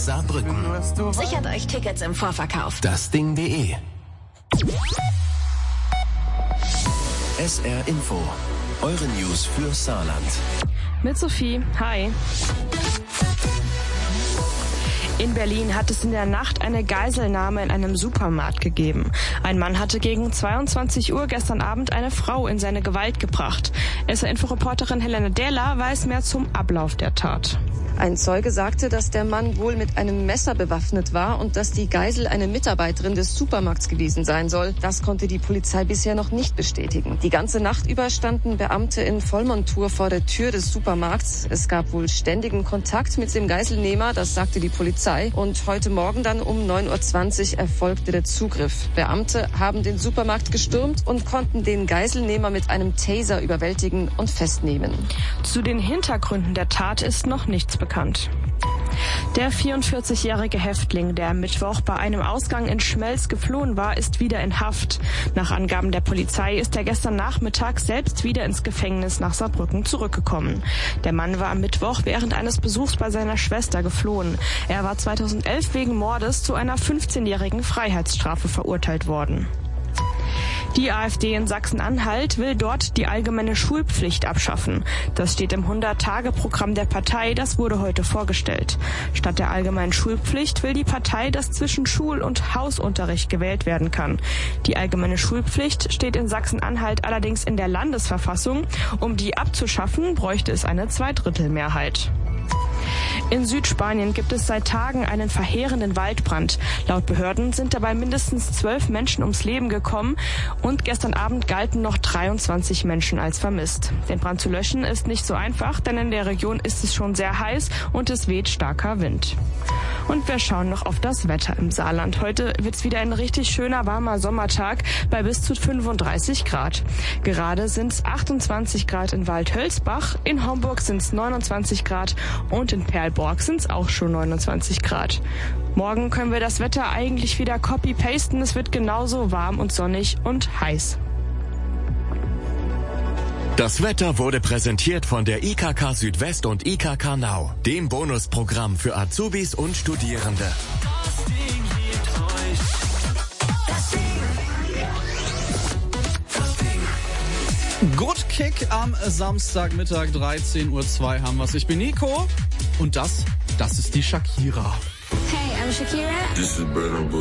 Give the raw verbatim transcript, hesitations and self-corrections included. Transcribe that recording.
Saarbrücken. Sichert euch Tickets im Vorverkauf. das ding punkt de. S R Info. Eure News für Saarland. Mit Sophie. Hi. In Berlin hat es in der Nacht eine Geiselnahme in einem Supermarkt gegeben. Ein Mann hatte gegen zweiundzwanzig Uhr gestern Abend eine Frau in seine Gewalt gebracht. S R-Info-Reporterin Helene Dehler weiß mehr zum Ablauf der Tat. Ein Zeuge sagte, dass der Mann wohl mit einem Messer bewaffnet war und dass die Geisel eine Mitarbeiterin des Supermarkts gewesen sein soll. Das konnte die Polizei bisher noch nicht bestätigen. Die ganze Nacht über standen Beamte in Vollmontur vor der Tür des Supermarkts. Es gab wohl ständigen Kontakt mit dem Geiselnehmer, das sagte die Polizei. Und heute Morgen dann um neun Uhr zwanzig erfolgte der Zugriff. Beamte haben den Supermarkt gestürmt und konnten den Geiselnehmer mit einem Taser überwältigen und festnehmen. Zu den Hintergründen der Tat ist noch nichts bekannt. bekannt. Der vierundvierzigjährige Häftling, der am Mittwoch bei einem Ausgang in Schmelz geflohen war, ist wieder in Haft. Nach Angaben der Polizei ist er gestern Nachmittag selbst wieder ins Gefängnis nach Saarbrücken zurückgekommen. Der Mann war am Mittwoch während eines Besuchs bei seiner Schwester geflohen. Er war zweitausendelf wegen Mordes zu einer fünfzehnjährigen Freiheitsstrafe verurteilt worden. Die AfD in Sachsen-Anhalt will dort die allgemeine Schulpflicht abschaffen. Das steht im hundert-Tage-Programm der Partei, das wurde heute vorgestellt. Statt der allgemeinen Schulpflicht will die Partei, dass zwischen Schul- und Hausunterricht gewählt werden kann. Die allgemeine Schulpflicht steht in Sachsen-Anhalt allerdings in der Landesverfassung. Um die abzuschaffen, bräuchte es eine Zweidrittelmehrheit. In Südspanien gibt es seit Tagen einen verheerenden Waldbrand. Laut Behörden sind dabei mindestens zwölf Menschen ums Leben gekommen und gestern Abend galten noch dreiundzwanzig Menschen als vermisst. Den Brand zu löschen ist nicht so einfach, denn in der Region ist es schon sehr heiß und es weht starker Wind. Und wir schauen noch auf das Wetter im Saarland. Heute wird es wieder ein richtig schöner, warmer Sommertag bei bis zu fünfunddreißig Grad. Gerade sind es achtundzwanzig Grad in Waldhölzbach, in Homburg sind es neunundzwanzig Grad und in Perlborg sind es auch schon neunundzwanzig Grad. Morgen können wir das Wetter eigentlich wieder copy-pasten. Es wird genauso warm und sonnig und heiß. Das Wetter wurde präsentiert von der I K K Südwest und I K K Now, dem Bonusprogramm für Azubis und Studierende. Good Kick am Samstagmittag, dreizehn Uhr zwei haben wir's. Ich bin Nico und das, das ist die Shakira. Hey, I'm Shakira. This is Burna Boy.